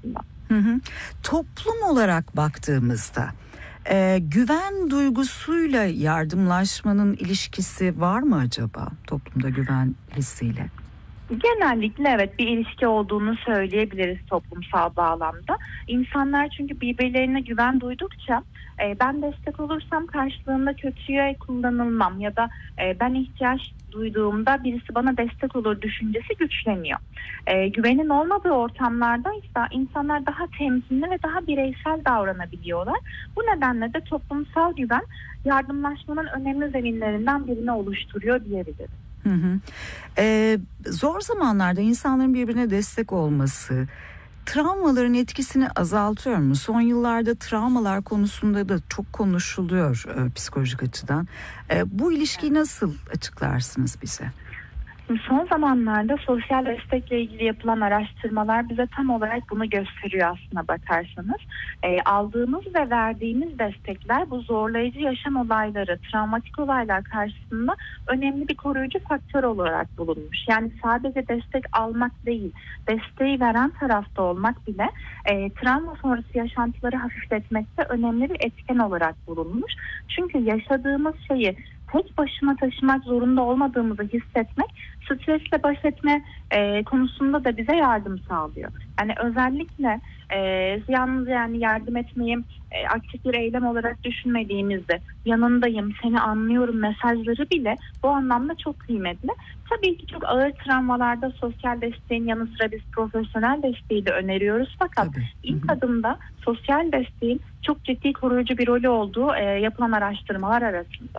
aslında. Hı hı. Toplum olarak baktığımızda güven duygusuyla yardımlaşmanın ilişkisi var mı acaba toplumda güven hissiyle? Genellikle evet, bir ilişki olduğunu söyleyebiliriz toplumsal bağlamda. İnsanlar çünkü birbirlerine güven duydukça ben destek olursam karşılığında kötüye kullanılmam ya da ben ihtiyaç duyduğumda birisi bana destek olur düşüncesi güçleniyor. Güvenin olmadığı ortamlarda ise insanlar daha temkinli ve daha bireysel davranabiliyorlar. Bu nedenle de toplumsal güven yardımlaşmanın önemli zeminlerinden birini oluşturuyor diyebiliriz. Hı hı. Zor zamanlarda insanların birbirine destek olması travmaların etkisini azaltıyor mu? Son yıllarda travmalar konusunda da çok konuşuluyor psikolojik açıdan. Bu ilişkiyi nasıl açıklarsınız bize? Son zamanlarda sosyal destekle ilgili yapılan araştırmalar bize tam olarak bunu gösteriyor aslına bakarsanız. Aldığımız ve verdiğimiz destekler bu zorlayıcı yaşam olayları, travmatik olaylar karşısında önemli bir koruyucu faktör olarak bulunmuş. Yani sadece destek almak değil, desteği veren tarafta olmak bile travma sonrası yaşantıları hafifletmekte önemli bir etken olarak bulunmuş. Çünkü yaşadığımız şeyi tek başına taşımak zorunda olmadığımızı hissetmek stresle baş etme konusunda da bize yardım sağlıyor. Yani özellikle yalnız yani yardım etmeyi aktif bir eylem olarak düşünmediğimizde yanındayım, seni anlıyorum mesajları bile bu anlamda çok kıymetli. Tabii ki çok ağır travmalarda sosyal desteğin yanı sıra biz profesyonel desteği de öneriyoruz. Fakat ilk adımda sosyal desteğin çok ciddi koruyucu bir rolü olduğu yapılan araştırmalar arasında.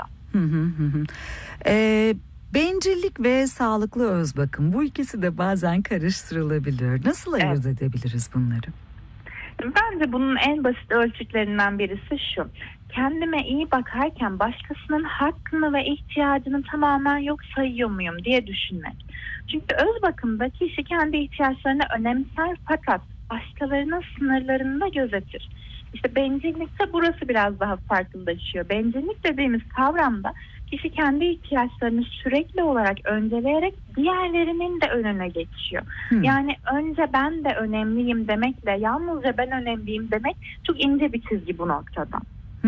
Bencillik ve sağlıklı öz bakım, bu ikisi de bazen karıştırılabilir. Nasıl ayırt edebiliriz bunları? Bence bunun en basit ölçütlerinden birisi şu: kendime iyi bakarken başkasının hakkını ve ihtiyacını tamamen yok sayıyor muyum diye düşünmek. Çünkü öz bakımda kişi kendi ihtiyaçlarını önemser fakat başkalarının sınırlarını da gözetir. İşte bencillikte burası biraz daha farklılaşıyor. Bencillik dediğimiz kavramda kişi kendi ihtiyaçlarını sürekli olarak önceleyerek diğerlerinin de önüne geçiyor. Yani önce ben de önemliyim demekle yalnızca ben önemliyim demek çok ince bir çizgi bu noktada.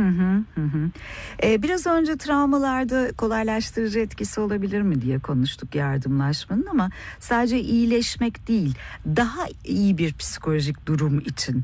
Biraz önce travmalarda kolaylaştırıcı etkisi olabilir mi diye konuştuk yardımlaşmanın, ama sadece iyileşmek değil, daha iyi bir psikolojik durum için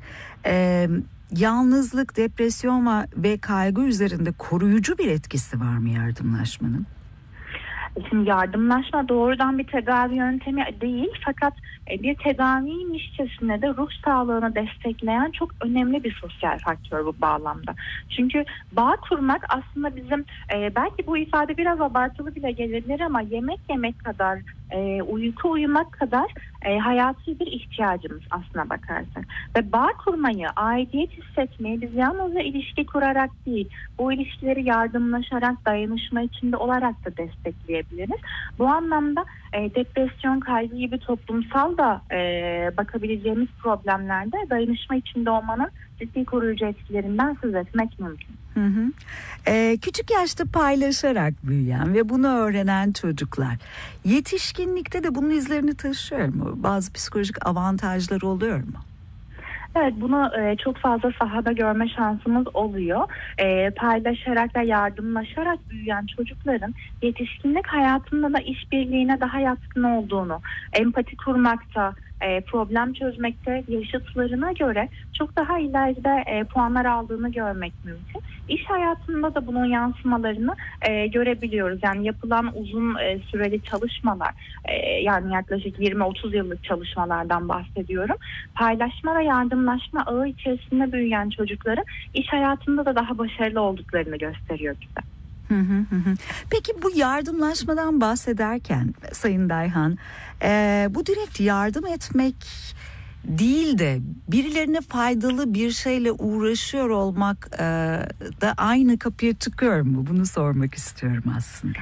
yalnızlık, depresyon ve kaygı üzerinde koruyucu bir etkisi var mı yardımlaşmanın? Şimdi yardımlaşma doğrudan bir tedavi yöntemi değil, fakat bir tedaviymişçesine de ruh sağlığını destekleyen çok önemli bir sosyal faktör bu bağlamda. Çünkü bağ kurmak aslında bizim belki bu ifade biraz abartılı bile gelebilir ama yemek yemek kadar, uyku uyumak kadar hayati bir ihtiyacımız aslına bakarsak. Ve bağ kurmayı, aidiyet hissetmeyi biz yalnızca ilişki kurarak değil, bu ilişkileri yardımlaşarak, dayanışma içinde olarak da destekleyebiliriz. Bu anlamda depresyon, kaygı gibi toplumsal da bakabileceğimiz problemlerde dayanışma içinde olmanın ciddi koruyucu etkilerinden söz etmek mümkün. Küçük yaşta paylaşarak büyüyen ve bunu öğrenen çocuklar yetişkinlikte de bunun izlerini taşıyor mu? Bazı psikolojik avantajları oluyor mu? Evet, bunu çok fazla sahada görme şansımız oluyor. Paylaşarak ve yardımlaşarak büyüyen çocukların yetişkinlik hayatında da işbirliğine daha yatkın olduğunu, empati kurmakta, problem çözmekte yaşıtlarına göre çok daha ileride puanlar aldığını görmek mümkün. İş hayatında da bunun yansımalarını görebiliyoruz. Yani yapılan uzun süreli çalışmalar, yani yaklaşık 20-30 yıllık çalışmalardan bahsediyorum. Paylaşma ve yardımlaşma ağı içerisinde büyüyen çocukların iş hayatında da daha başarılı olduklarını gösteriyor bize. Peki bu yardımlaşmadan bahsederken Sayın Dayhan, bu direkt yardım etmek değil de birilerine faydalı bir şeyle uğraşıyor olmak da aynı kapıya çıkıyor mu? Bunu sormak istiyorum aslında.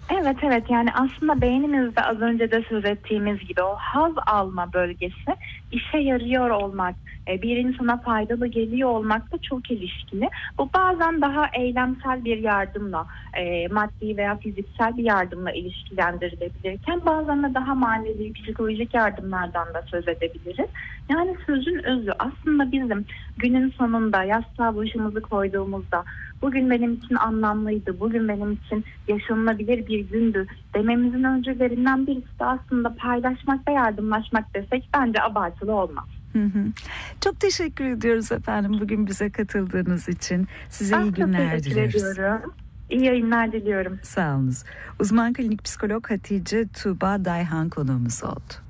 Evet, yani aslında beynimizde az önce de söz ettiğimiz gibi o haz alma bölgesi işe yarıyor olmak, bir insana faydalı geliyor olmakla çok ilişkili. Bu bazen daha eylemsel bir yardımla, maddi veya fiziksel bir yardımla ilişkilendirilebilirken bazen de daha manevi, psikolojik yardımlardan da söz edebiliriz. Yani sözün özü aslında bizim günün sonunda yastığa başımızı koyduğumuzda bugün benim için anlamlıydı, bugün benim için yaşanılabilir bir gündü dememizin öncülerinden birisi de aslında paylaşmak ve yardımlaşmak desek bence abartılı olmaz. Çok teşekkür ediyoruz efendim bugün bize katıldığınız için. Size iyi günler diliyoruz. İyi yayınlar diliyorum. Sağ olunuz. Uzman klinik psikolog Hatice Tuğba Dayhan konuğumuz oldu.